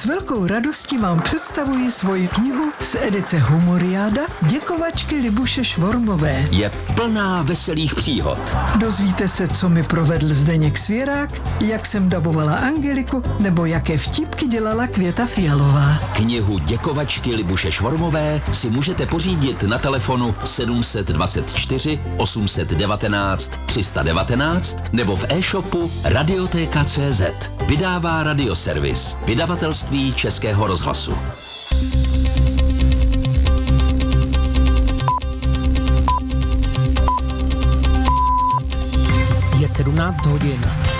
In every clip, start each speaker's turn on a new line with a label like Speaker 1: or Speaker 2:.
Speaker 1: S velkou radostí vám představuji svoji knihu z edice Humoriáda Děkovačky Libuše Švormové.
Speaker 2: Je plná veselých příhod.
Speaker 1: Dozvíte se, co mi provedl Zdeněk Svěrák, jak jsem dabovala Angeliku, nebo jaké vtipky dělala Květa Fialová.
Speaker 2: Knihu Děkovačky Libuše Švormové si můžete pořídit na telefonu 724 819 319 nebo v e-shopu Radiotéka.cz. Vydává Radioservis, vydavatelství Českého rozhlasu.
Speaker 3: Je 17 hodin.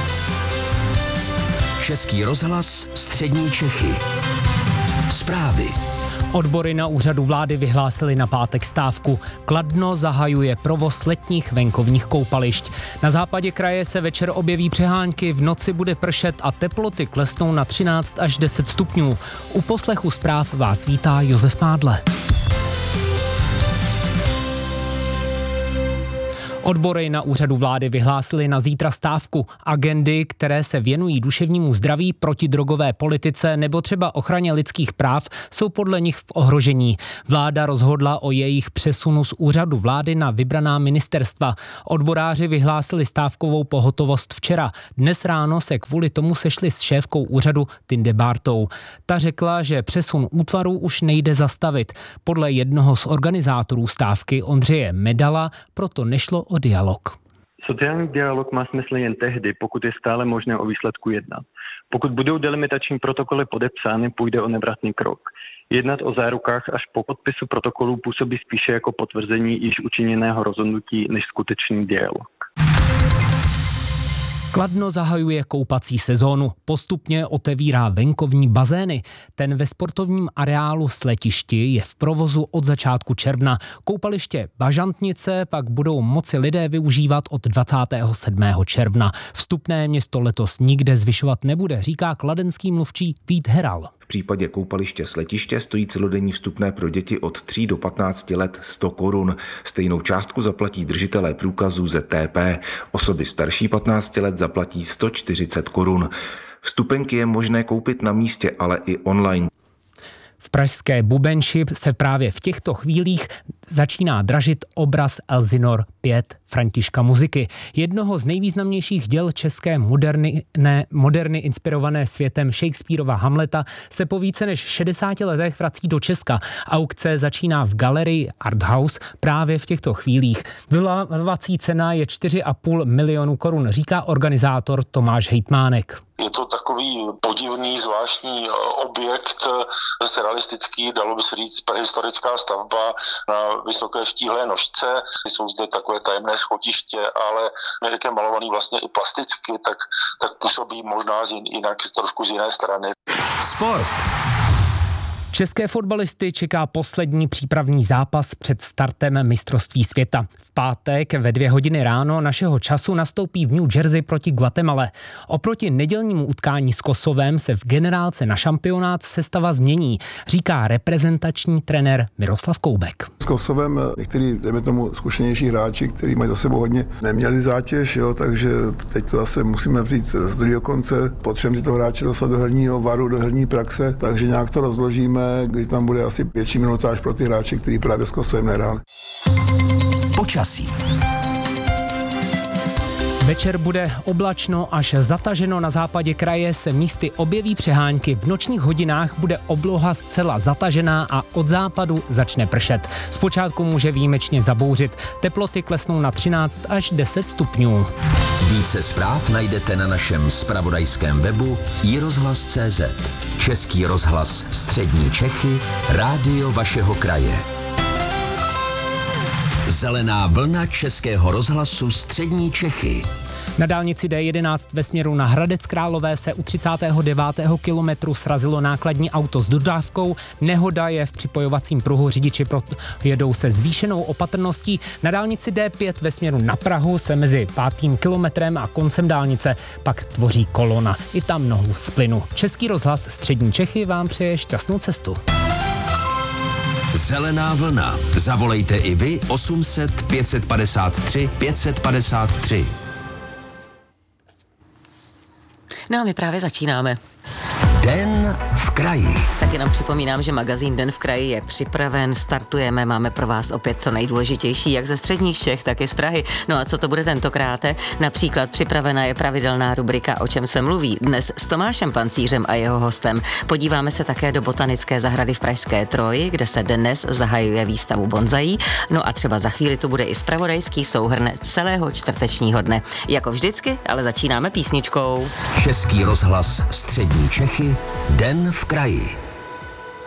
Speaker 2: Český rozhlas, střední Čechy. Zprávy.
Speaker 3: Odbory na úřadu vlády vyhlásily na pátek stávku. Kladno zahajuje provoz letních venkovních koupališť. Na západě kraje se večer objeví přehánky, v noci bude pršet a teploty klesnou na 13 až 10 stupňů. U poslechu zpráv vás vítá Josef Mádle. Odbory na úřadu vlády vyhlásily na zítra stávku. Agendy, které se věnují duševnímu zdraví, protidrogové politice nebo třeba ochraně lidských práv, jsou podle nich v ohrožení. Vláda rozhodla o jejich přesunu z úřadu vlády na vybraná ministerstva. Odboráři vyhlásili stávkovou pohotovost včera. Dnes ráno se kvůli tomu sešli s šéfkou úřadu Tinde Bártou. Ta řekla, že přesun útvaru už nejde zastavit. Podle jednoho z organizátorů stávky Ondřeje Medala proto nešlo o dialog.
Speaker 4: Sociální dialog má smysl jen tehdy, pokud je stále možné o výsledku jednat. Pokud budou delimitační protokoly podepsány, půjde o nevratný krok. Jednat o zárukách až po podpisu protokolů působí spíše jako potvrzení již učiněného rozhodnutí než skutečný dialog.
Speaker 3: Kladno zahajuje koupací sezónu, postupně otevírá venkovní bazény. Ten ve sportovním areálu Sletišti je v provozu od začátku června. Koupaliště Bažantnice pak budou moci lidé využívat od 27. června. Vstupné město letos nikde zvyšovat nebude, říká kladenský mluvčí Vít Heral.
Speaker 5: V případě koupaliště Sletiště stojí celodenní vstupné pro děti od 3 do 15 let 100 korun. Stejnou částku zaplatí držitelé průkazů ZTP. Osoby starší 15 let zaplatí 140 korun. Vstupenky je možné koupit na místě, ale i online.
Speaker 3: V pražské Bubenči se právě v těchto chvílích začíná dražit obraz Elsinor 5 Františka Muziky. Jednoho z nejvýznamnějších děl české moderny inspirované světem Shakespearova Hamleta se po více než 60 letech vrací do Česka. Aukce začíná v galerii Art House právě v těchto chvílích. Vyvolávací cena je 4,5 milionu korun, říká organizátor Tomáš Hejtmánek.
Speaker 6: Je to takový podivný, zvláštní objekt, surrealistický, dalo by se říct, prehistorická stavba na vysoké štíhlé nožce. Jsou zde takové tajemné schodiště, ale jak je malovaný vlastně i plasticky, tak působí možná jinak, trošku z jiné strany.
Speaker 2: Sport.
Speaker 3: České fotbalisty čeká poslední přípravný zápas před startem mistrovství světa. V pátek ve 2 hodiny ráno našeho času nastoupí v New Jersey proti Guatemale. Oproti nedělnímu utkání s Kosovem se v generálce na šampionát sestava změní, říká reprezentační trenér Miroslav Koubek.
Speaker 7: S Kosovem některý, dejme tomu, zkušenější hráči, kteří mají za sebou hodně, neměli zátěž, takže teď to zase musíme vzít z druhého konce. Potřebujeme tyto hráče dostat do herního varu, do herní praxe, takže nějak to rozložíme, kdy tam bude asi větší minutáž pro ty hráče, kteří právě s Kosovem nehráli.
Speaker 2: Počasí.
Speaker 3: Večer bude oblačno až zataženo, na západě kraje se místy objeví přehánky. V nočních hodinách bude obloha zcela zatažená a od západu začne pršet. Zpočátku může výjimečně zabouřit. Teploty klesnou na 13 až 10 stupňů.
Speaker 2: Více zpráv najdete na našem zpravodajském webu iRozhlas.cz. Český rozhlas, střední Čechy, rádio vašeho kraje. Zelená vlna Českého rozhlasu střední Čechy.
Speaker 3: Na dálnici D11 ve směru na Hradec Králové se u 39. kilometru srazilo nákladní auto s dodávkou. Nehoda je v připojovacím pruhu, řidiči jedou se zvýšenou opatrností. Na dálnici D5 ve směru na Prahu se mezi 5. kilometrem a koncem dálnice pak tvoří kolona. I tam nohu z plynu. Český rozhlas střední Čechy vám přeje šťastnou cestu.
Speaker 2: Zelená vlna. Zavolejte i vy 800 553 553.
Speaker 8: No a my právě začínáme.
Speaker 2: Den v kraji.
Speaker 8: Tak jenom připomínám, že magazín Den v kraji je připraven, startujeme, máme pro vás opět to nejdůležitější, jak ze středních Čech, tak i z Prahy. No a co to bude tentokrát? Například připravena je pravidelná rubrika O čem se mluví, dnes s Tomášem Pancířem a jeho hostem. Podíváme se také do botanické zahrady v pražské Troji, kde se dnes zahajuje výstavu bonzaí. No a třeba za chvíli tu bude i zpravodajský souhrn celého čtvrtečního dne. Jako vždycky, ale začínáme písničkou.
Speaker 2: Český rozhlas Střední Čechy, Den v kraji.